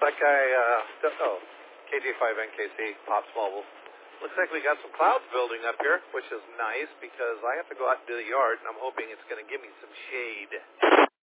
that guy, KJ5NKC, Pops Mobile. Looks like we got some clouds building up here, which is nice because I have to go out and do the yard, and I'm hoping it's going to give me some shade.